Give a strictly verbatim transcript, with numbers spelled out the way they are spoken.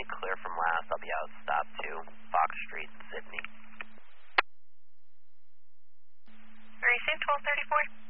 twenty clear from last. I'll be out stop two, Fox Street, Sydney. Received twelve thirty-four.